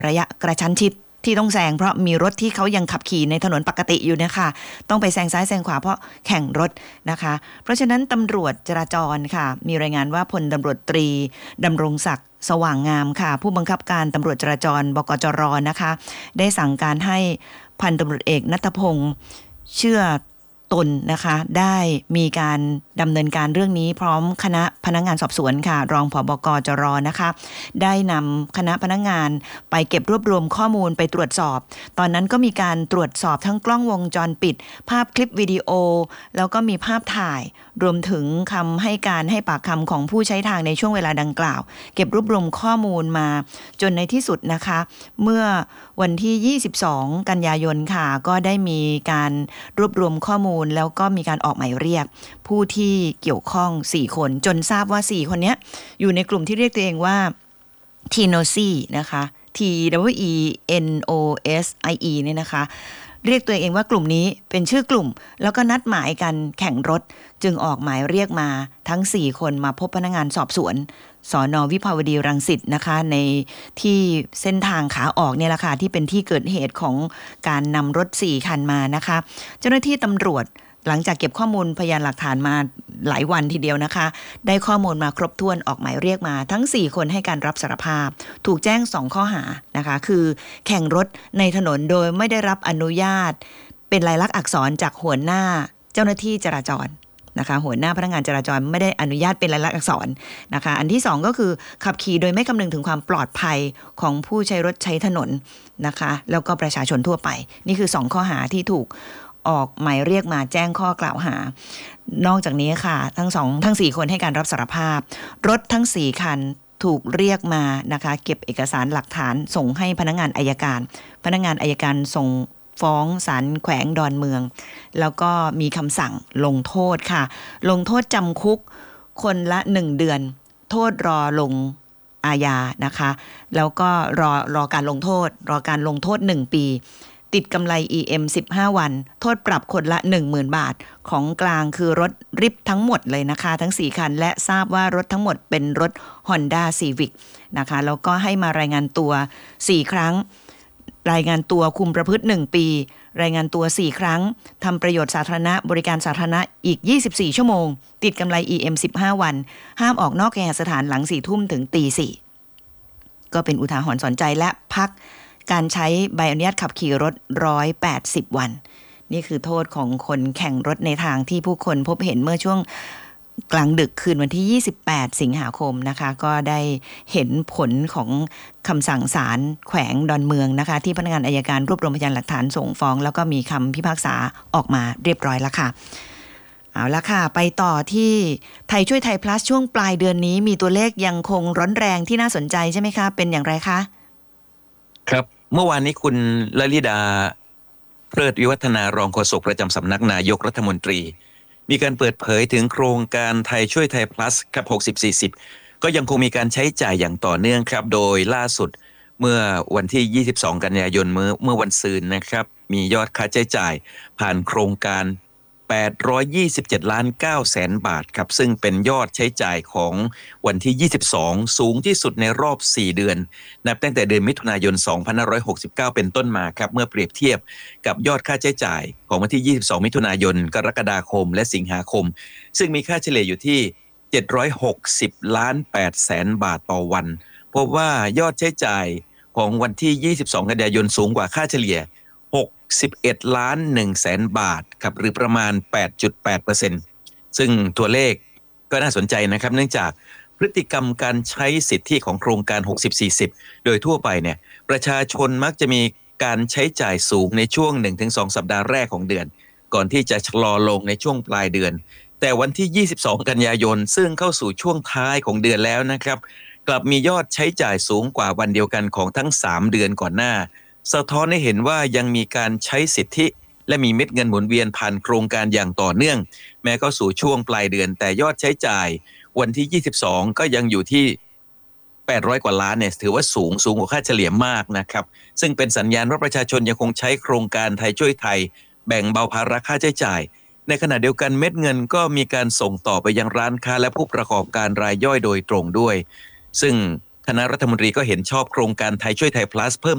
ระยะกระชั้นชิดที่ต้องแซงเพราะมีรถที่เขายังขับขี่ในถนนปกติอยู่นะคะต้องไปแซงซ้ายแซงขวาเพราะแข่งรถนะคะเพราะฉะนั้นตำรวจจราจรค่ะมีรายงานว่าพลตำรวจตรีดำรงศักดิ์สว่างงามค่ะผู้บังคับการตำรวจจราจรบกจรนะคะได้สั่งการให้พันตำรวจเอกณัฐพงษ์เชื่อตนนะคะได้มีการดำเนินการเรื่องนี้พร้อมคณะพนักงานสอบสวนค่ะรองผบกจรนะคะได้นำคณะพนักงานไปเก็บรวบรวมข้อมูลไปตรวจสอบตอนนั้นก็มีการตรวจสอบทั้งกล้องวงจรปิดภาพคลิปวิดีโอแล้วก็มีภาพถ่ายรวมถึงคำให้การให้ปากคำของผู้ใช้ทางในช่วงเวลาดังกล่าวเก็บรวบรวมข้อมูลมาจนในที่สุดนะคะเมื่อวันที่22กันยายนค่ะก็ได้มีการรวบรวมข้อมูลแล้วก็มีการออกหมายเรียกผู้ที่เกี่ยวข้อง4คนจนทราบว่า4คนนี้อยู่ในกลุ่มที่เรียกตัวเองว่า Tenosi นะคะ TWENOSIE เนี่ยนะคะเรียกตัวเองว่ากลุ่มนี้เป็นชื่อกลุ่มแล้วก็นัดหมายกันแข่งรถจึงออกหมายเรียกมาทั้ง4คนมาพบพนักงานสอบสวนสน.วิภาวดีรังสิตนะคะในที่เส้นทางขาออกเนี่ยแหละค่ะที่เป็นที่เกิดเหตุของการนำรถ4คันมานะคะเจ้าหน้าที่ตำรวจหลังจากเก็บข้อมูลพยานหลักฐานมาหลายวันทีเดียวนะคะได้ข้อมูลมาครบถ้วนออกหมายเรียกมาทั้ง4คนให้การรับสารภาพถูกแจ้ง2ข้อหานะคะคือแข่งรถในถนนโดยไม่ได้รับอนุญาตเป็นลายลักษณ์อักษรจากหัวหน้าเจ้าหน้าที่จราจรนะคะหัวหน้าพนักงานจราจรไม่ได้อนุญาตเป็นลายลักษณ์อักษรนะคะอันที่2ก็คือขับขี่โดยไม่คำนึงถึงความปลอดภัยของผู้ใช้รถใช้ถนนนะคะแล้วก็ประชาชนทั่วไปนี่คือ2ข้อหาที่ถูกออกหมายเรียกมาแจ้งข้อกล่าวหานอกจากนี้ค่ะทั้ง4คนให้การรับสารภาพรถทั้ง4คันถูกเรียกมานะคะเก็บเอกสารหลักฐานส่งให้พนักงานอัยการพนักงานอัยการส่งฟ้องศาลแขวงดอนเมืองแล้วก็มีคำสั่งลงโทษค่ะลงโทษจำคุกคนละ1เดือนโทษรอลงอาญานะคะแล้วก็รอการลงโทษ1ปีติดกำไร EM 15 วันโทษปรับคนละ 10,000 บาทของกลางคือรถริบทั้งหมดเลยนะคะทั้ง4คันและทราบว่ารถทั้งหมดเป็นรถ Honda Civic นะคะแล้วก็ให้มารายงานตัว4ครั้งรายงานตัวคุมประพฤติ1ปีรายงานตัว4ครั้งทำประโยชน์สาธารณะบริการสาธารณะอีก24ชั่วโมงติดกำไร EM 15 วันห้ามออกนอกเคหสถานหลัง 4 ทุ่มถึงตี 4ก็เป็นอุทาหรณ์สอนใจและพักการใช้ใบอนุญาตขับขี่รถ180วันนี่คือโทษของคนแข่งรถในทางที่ผู้คนพบเห็นเมื่อช่วงกลางดึกคืนวันที่28สิงหาคมนะคะก็ได้เห็นผลของคำสั่งศาลแขวงดอนเมืองนะคะที่พนักงานอัยการรวบรวมพยานหลักฐานส่งฟ้องแล้วก็มีคำพิพากษาออกมาเรียบร้อยแล้วค่ะเอาละค่ะไปต่อที่ไทยช่วยไทย plus ช่วงปลายเดือนนี้มีตัวเลขยังคงร้อนแรงที่น่าสนใจใช่ไหมคะเป็นอย่างไรคะครับเมื่อวานนี้คุณลลิดาเพลิดวิวัฒนารองโฆษกประจำสำนักนายกรัฐมนตรีมีการเปิดเผยถึงโครงการไทยช่วยไทย plus ครับ60-40ก็ยังคงมีการใช้จ่ายอย่างต่อเนื่องครับโดยล่าสุดเมื่อวันที่22กันยายนเมื่อวันซืนนะครับมียอดค่าใช้จ่ายผ่านโครงการ827.9 ล้านบาทครับซึ่งเป็นยอดใช้จ่ายของวันที่22สูงที่สุดในรอบ4เดือนนับตั้งแต่เดือนมิถุนายน2569เป็นต้นมาครับเมื่อเปรียบเทียบกับยอดค่าใช้จ่ายของวันที่22มิถุนายนกรกฎาคมและสิงหาคมซึ่งมีค่าเฉลี่ยอยู่ที่760.8 ล้านบาทต่อวันพบว่ายอดใช้จ่ายของวันที่22กันยายนสูงกว่าค่าเฉลี่ย61.1 ล้านบาทครับหรือประมาณ 8.8% ซึ่งตัวเลขก็น่าสนใจนะครับเนื่องจากพฤติกรรมการใช้สิทธิของโครงการ60-40โดยทั่วไปเนี่ยประชาชนมักจะมีการใช้จ่ายสูงในช่วง 1-2 สัปดาห์แรกของเดือนก่อนที่จะชะลอลงในช่วงปลายเดือนแต่วันที่22กันยายนซึ่งเข้าสู่ช่วงท้ายของเดือนแล้วนะครับกลับมียอดใช้จ่ายสูงกว่าวันเดียวกันของทั้ง3เดือนก่อนหน้าสะท้อนให้เห็นว่ายังมีการใช้สิทธิและมีเม็ดเงินหมุนเวียนผ่านโครงการอย่างต่อเนื่องแม้เข้าสู่ช่วงปลายเดือนแต่ยอดใช้จ่ายวันที่22ก็ยังอยู่ที่800กว่าล้านเนี่ยถือว่าสูงกว่าค่าเฉลี่ยมากนะครับซึ่งเป็นสัญญาณว่าประชาชนยังคงใช้โครงการไทยช่วยไทยแบ่งเบาภาระค่าใช้จ่ายในขณะเดียวกันเม็ดเงินก็มีการส่งต่อไปยังร้านค้าและผู้ประกอบการรายย่อยโดยตรงด้วยซึ่งคณะรัฐมนตรีก็เห็นชอบโครงการไทยช่วยไทย plus เพิ่ม